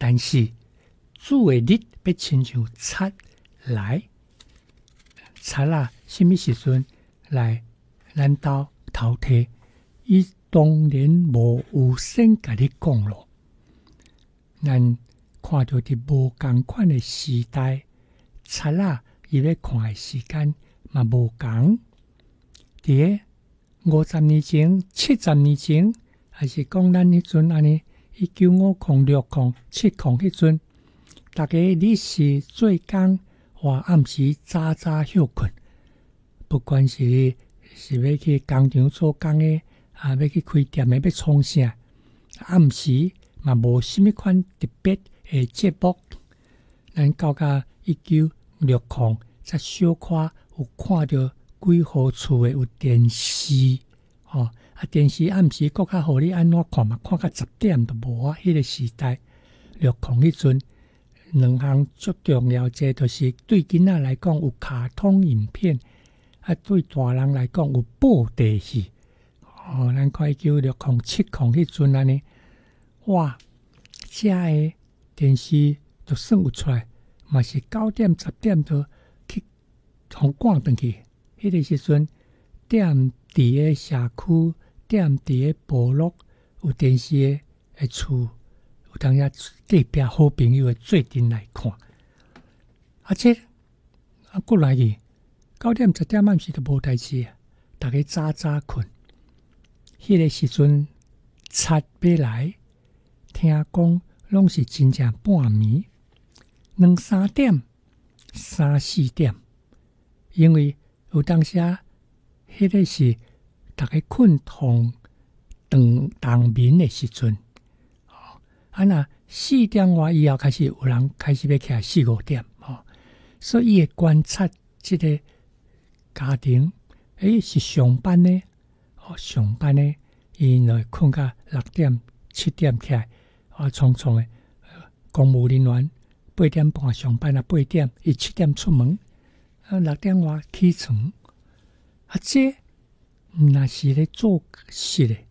但是主的日要亲像贼来，贼啊，什么时阵来咱兜偷摕？伊当然无有先甲你讲咯。咱看到伫无共款的时代，贼啊，伊要看的时间嘛无共。伫50年前、70年前，还是讲咱迄阵安尼，19506、70迄阵，大家日时做工，或暗时早早休困，不管是要去工厂做工的，要去开店的，要创啥，暗时嘛无什么款特别的节目。咱到1960才小可有看到几户厝的有电视，电视暗时搁较互你安怎看嘛？看到10点都无啊！迄个时代60迄阵，两项最重要者就是对囡仔来讲有卡通影片，对大人来讲有报地戏。咱看1960、70迄阵安尼，哇！遮个电视就算有出来，嘛是9点、10点就去互赶转去。迄个时阵，踮伫个社区，踮伫个部落有电视的厝，有当下隔壁好朋友的做阵来看。过来去9点、10点暗时都无代志啊，大家早早困。迄个时阵，贼要来，听讲拢是真正半暝，2、3点、3、4点，因为有当时迄个是大家困同冬眠的时阵，若4点外以后开始有人开始要起来4、5点，所以伊会观察即个家庭，是上班呢，上班呢，伊就困到6点、7点起来，匆匆的公务人员8点半上班8点伊7点出门，6点外起床。这若是咧做事的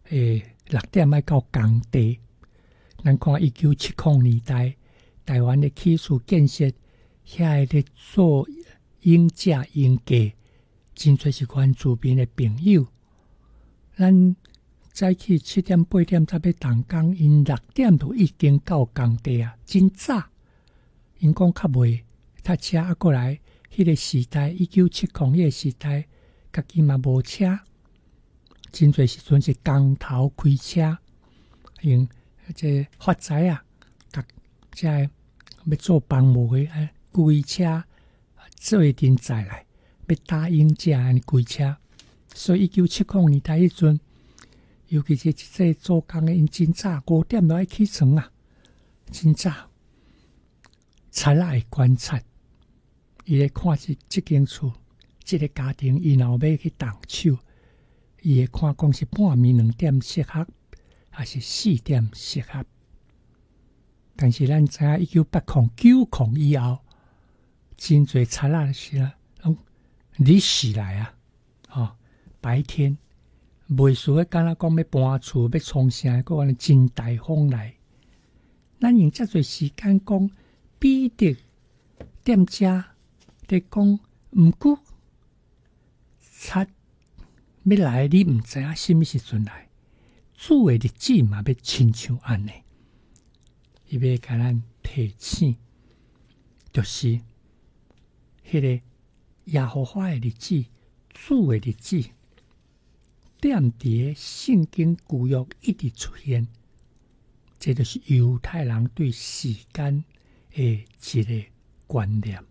，6点要到工地。咱看1970年代，台湾的起厝建设，遐咧做鹰架、鹰架，真侪是阮厝边的朋友。咱早起7点、8点才要动工，因6点就已经到工地啊，真早。因讲较袂搭车过来，迄个时代1970迄个时代。家己嘛无车，真侪时阵是工头开车，用这发财啊，这要做房务的规车做一阵载来，要答应这安尼规车。所以1970年代迄阵，尤其是这做工的，因真早5点就爱起床啊，真早。才来观察，伊来看这间厝。这个家庭，伊若要去动手，伊会看讲是半暝2点适合，还是4点适合。但是咱知影1980、90以后，真侪贼仔是拢日时来啊，白天袂输个，敢若讲要搬厝、要创啥，个安尼真大风来。咱用遮侪时间讲，彼得踮遮伫讲，毋过。贼要来，你毋知影什么时阵来。主的日子嘛，要亲像安尼，伊要甲咱提醒，就是迄个耶和华的日子，主的日子，踮伫个圣经旧约一直出现。这就是犹太人对时间的一个观念。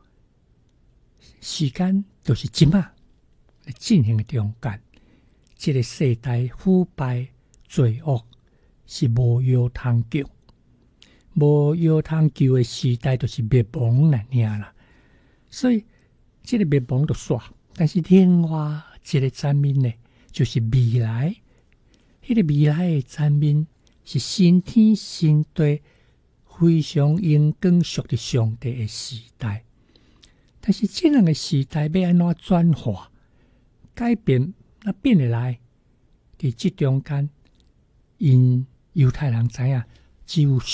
时间就是即马。进行的中间，这个世代腐败罪恶是无药通救，无药通救的时代就是灭亡了啦。所以这个灭亡就煞，但是另外一个层面呢，就是未来。迄个未来的层面是新天新地，非常阳光属的上帝的时代。但是这样的时代要安怎转化？改变那变会来，伫即中间，因犹太人知影，只有